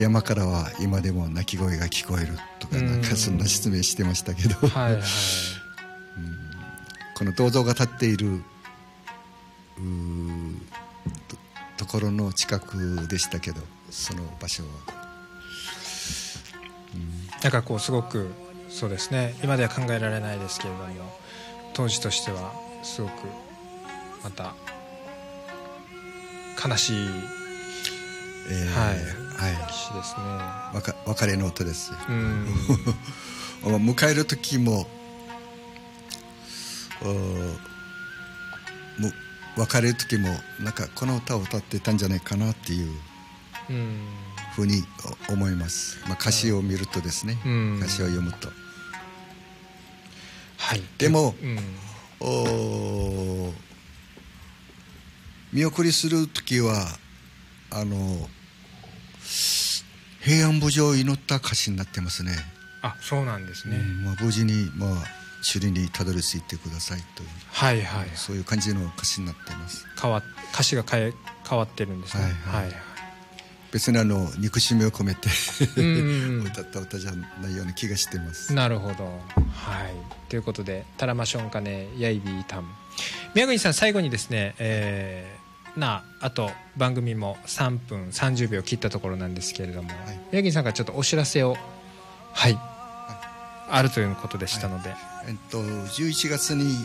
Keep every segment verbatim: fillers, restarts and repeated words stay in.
山からは今でも鳴き声が聞こえるとか、なんかそんな説明してましたけど、はいはい、うん、この銅像が立っていると, ところの近くでしたけど、その場所は、 うん、なんかこうすごくそうですね、今では考えられないですけれども、当時としてはすごくまた悲しい、えー、はいはい詩ですね。 わか別れの音ですよ。うん迎える時も別れる時もなんかこの歌を歌ってたんじゃないかなっていうふうに思います、まあ、歌詞を見るとですね、歌詞を読むと、はい、でも、うん、お見送りする時はあの平安無事を祈った歌詞になってますね。 あ、そうなんですね、 うんまあ、無事に、まあ、首里にたどり着いてくださいという、はいはい、そういう感じの歌詞になっています。 変わ歌詞が変え変わってるんですね、はいはいはい、 別にあの憎しみを込めて歌った歌じゃないような気がしています。 なるほど、はい、ということでタラマションカネヤイビータン、宮国さん最後にですね、えー、なあと番組もさんぷんさんじゅうびょう切ったところなんですけれども、はい、宮国さんからちょっとお知らせを、はい、はい、あるということでしたので、はい、 えっと、じゅういちがつに、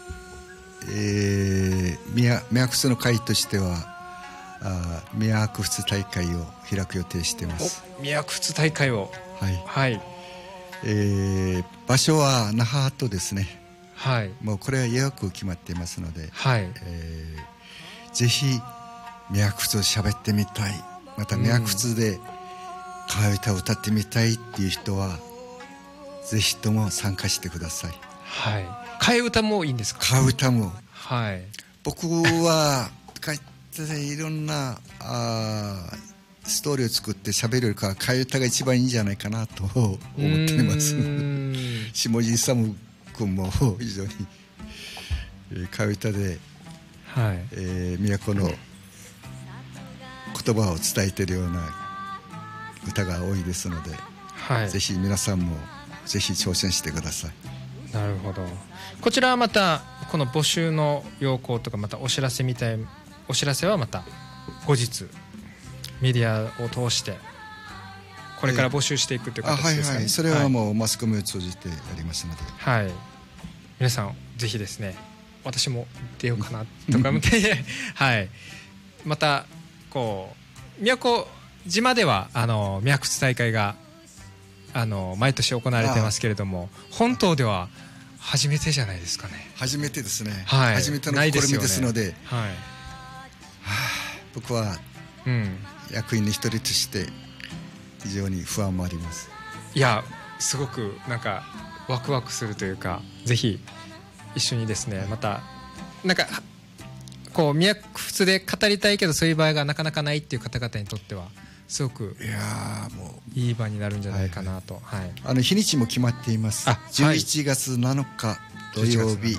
えー、宮宮窟の会としてはあ宮窟大会を開く予定しています。 宮窟大会を、はい、はい、 えー、場所は那覇とですね、 はい、 もうこれは予約決まっていますので、 はい、 えー、ぜひ宮窟を喋ってみたい、また宮窟で替え歌を歌ってみたいっていう人は、うん、ぜひとも参加してください。 はい、替え歌もいいんですか？ 替え歌も、 はい、 僕はいろんなあストーリーを作って喋るよりか替え歌が一番いいんじゃないかなと思っています。下地勇君も非常に替え歌で、はい、えー、都の言葉を伝えているような歌が多いですので、はい、ぜひ皆さんもぜひ挑戦してください。 なるほど。こちらはまたこの募集の要項とかまたお知らせみたいお知らせはまた後日メディアを通してこれから募集していくという形ですかね。 はいはい、それはもうマスコミを通じてやりますので、 はい、皆さんぜひですね、私も出ようかなとか思ってはい、またこう宮古島ではあの宮窟大会があの毎年行われてますけれども、本島では初めてじゃないですかね。 初めてですね、はい、初めての試みですので、はい、はあ、僕は役員の一人として非常に不安もあります。 いや、すごくなんかワクワクするというか、ぜひ一緒にですね、またなんかこう宮窟で語りたいけどそういう場合がなかなかないっていう方々にとってはすごくいやもういい場になるんじゃないかなと、はいはい、 あの日にちも決まっています。じゅういちがつなのか土曜日、はい、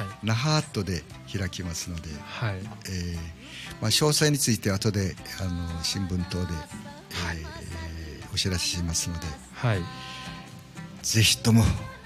那覇アートで開きますので、はい、えーまあ、詳細については後であの新聞等で、はい、えー、お知らせしますので、はい、ぜひとも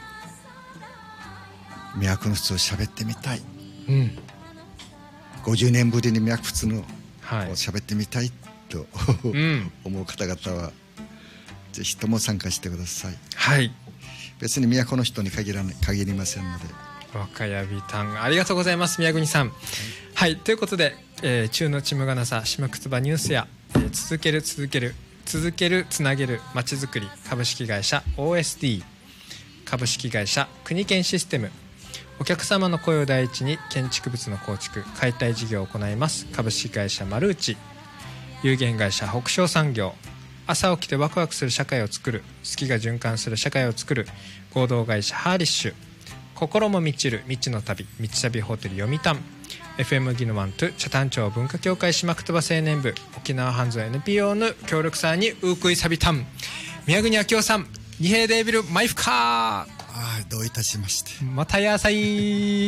宮古の人を喋ってみたい、うん、ごじゅうねんぶりに宮古のを喋ってみたいと、うん、思う方々はぜひとも参加してください。はい、別に宮古の人に限らない限りませんので。 若やびたんありがとうございます、宮国さん。はい、はい、ということで、えー、中のちむがなさ島くつばニュースや、えー、続ける続ける続けるつなげるまちづくり株式会社 オーエスディー 株式会社国建システム、お客様の声を第一に建築物の構築解体事業を行います株式会社マルーチ、有限会社北昇産業、朝起きてワクワクする社会を作る好きが循環する社会を作る合同会社ハーリッシュ、心も満ちる未知の旅未知旅ホテル読谷、 エフエム ギノワンと北谷町文化協会島くとば青年部沖縄ハンズ エヌピーオー の協力さんにウークイサビタン、宮国明夫さん、二平デービルマイフカー、 あどういたしまして、 またやさい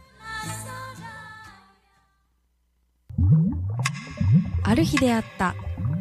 ある日出会った